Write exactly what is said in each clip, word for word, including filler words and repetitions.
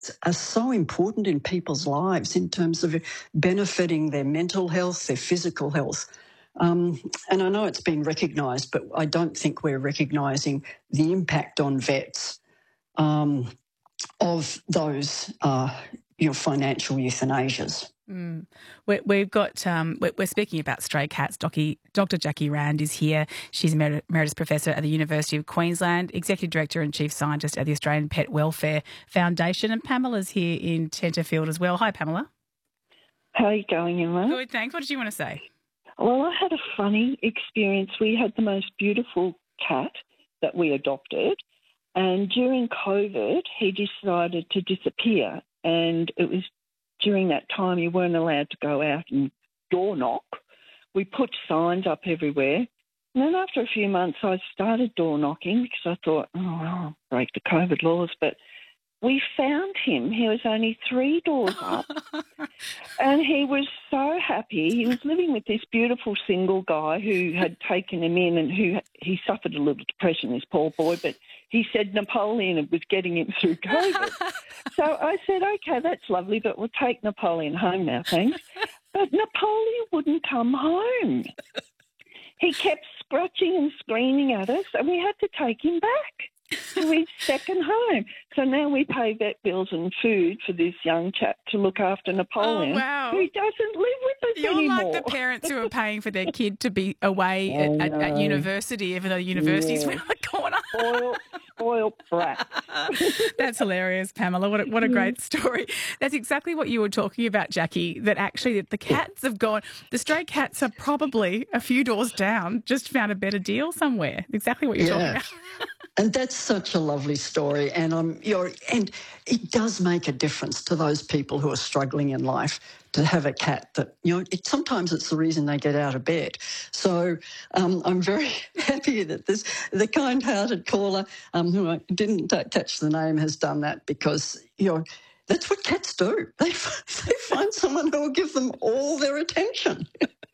are so important in people's lives in terms of benefiting their mental health, their physical health. Um, and I know it's been recognised, but I don't think we're recognising the impact on vets um, of those uh, you know, financial euthanasias. Mm. We, we've got, um, we're, we're speaking about stray cats. Doc- Doctor Jackie Rand is here. She's Emer- Emeritus Professor at the University of Queensland, Executive Director and Chief Scientist at the Australian Pet Welfare Foundation. And Pamela's here in Tenterfield as well. Hi, Pamela. How are you going, Emma? Good, thanks. What did you want to say? Well, I had a funny experience. We had the most beautiful cat that we adopted, and during COVID, he decided to disappear, and it was during that time you weren't allowed to go out and door knock. We put signs up everywhere. And then after a few months, I started door knocking because I thought, oh, I'll break the COVID laws. But we found him. He was only three doors up. And he was so happy. He was living with this beautiful single guy who had taken him in, and who he suffered a little depression, this poor boy, but he said Napoleon was getting him through COVID. So I said, okay, that's lovely, but we'll take Napoleon home now, thanks. But Napoleon wouldn't come home. He kept scratching and screaming at us, and we had to take him back to his second home. So now we pay vet bills and food for this young chap to look after Napoleon, oh, wow. who doesn't live with us You're anymore. like the parents who are paying for their kid to be away at, at, at university, even though the university's Yeah. around the corner. Spoiled, spoiled brat. That's hilarious, Pamela. What a, what a great story. That's exactly what you were talking about, Jackie, that actually the cats have gone, the stray cats are probably a few doors down, just found a better deal somewhere. Exactly what you're Yeah. talking about. And that's such a lovely story, and um, you're, and it does make a difference to those people who are struggling in life to have a cat that, you know, it, sometimes it's the reason they get out of bed. So um, I'm very happy that this the kind-hearted caller, um, who I didn't t- catch the name, has done that, because, you know, that's what cats do. They, they find someone who will give them all their attention.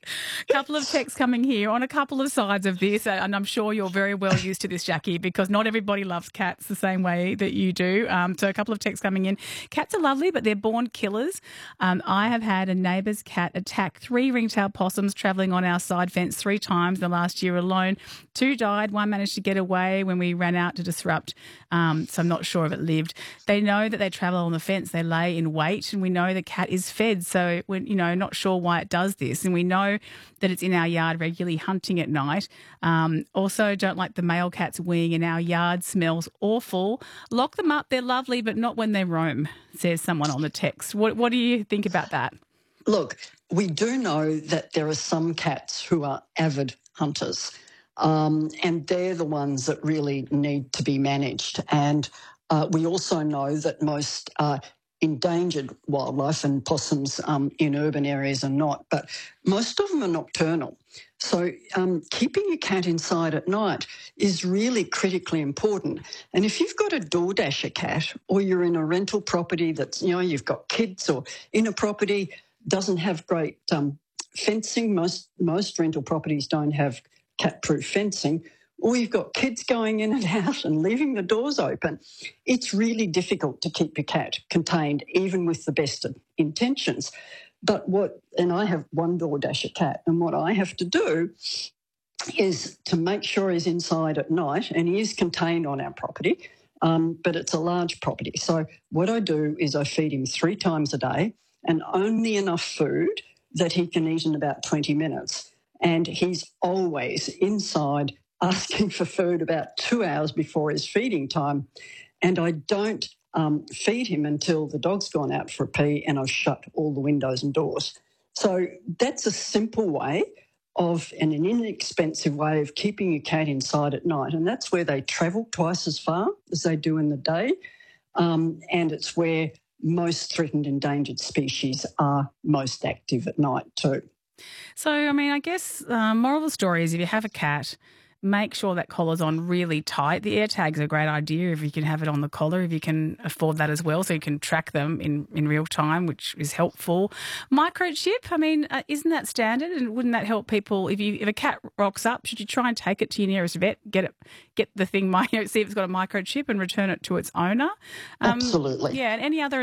A couple of texts coming here on a couple of sides of this, and I'm sure you're very well used to this, Jackie, because not everybody loves cats the same way that you do. Um, so a couple of texts coming in. Cats are lovely, but they're born killers. Um, I have had a neighbour's cat attack three ringtail possums travelling on our side fence three times in the last year alone. Two died. One managed to get away when we ran out to disrupt, um, so I'm not sure if it lived. They know that they travel on the fence. They lay in wait, and we know the cat is fed, so we're, you know, not sure why it does this. And we know that it's in our yard regularly hunting at night. Um, also, don't like the male cats weeing in our yard. Smells awful. Lock them up. They're lovely, but not when they roam, says someone on the text. What, what do you think about that? Look, we do know that there are some cats who are avid hunters, um, and they're the ones that really need to be managed. And uh, we also know that most uh, endangered wildlife, and possums um, in urban areas are not, but most of them are nocturnal. So um, keeping your cat inside at night is really critically important. And if you've got a DoorDasher cat, or you're in a rental property that's, you know, you've got kids, or in a property doesn't have great um, fencing, most, most rental properties don't have cat-proof fencing, or you've got kids going in and out and leaving the doors open, it's really difficult to keep your cat contained, even with the best of intentions. But what, and I have one DoorDasher cat, and what I have to do is to make sure he's inside at night, and he is contained on our property, um, but it's a large property. So what I do is I feed him three times a day, and only enough food that he can eat in about twenty minutes. And he's always inside asking for food about two hours before his feeding time. And I don't um, feed him until the dog's gone out for a pee and I've shut all the windows and doors. So that's a simple way of, and an inexpensive way of keeping your cat inside at night. And that's where they travel twice as far as they do in the day. Um, and it's where most threatened endangered species are most active at night too. So, I mean, I guess uh, moral of the story is if you have a cat, make sure that collar's on really tight. The AirTag's a great idea if you can have it on the collar, if you can afford that as well, so you can track them in, in real time, which is helpful. Microchip, I mean, uh, isn't that standard? And wouldn't that help people? If you if a cat rocks up, should you try and take it to your nearest vet, get it, get the thing, you know, see if it's got a microchip and return it to its owner? Um, Absolutely. Yeah, and any other